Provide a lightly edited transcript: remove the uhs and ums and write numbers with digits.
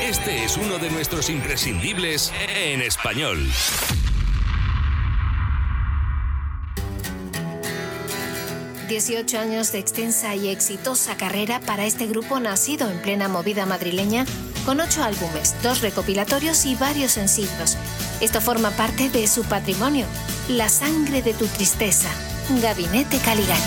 Este es uno de nuestros imprescindibles en español. ...18 años de extensa y exitosa carrera para este grupo nacido en plena movida madrileña, con 8 álbumes, 2 recopilatorios y varios sencillos. Esto forma parte de su patrimonio, La sangre de tu tristeza, Gabinete Caligari.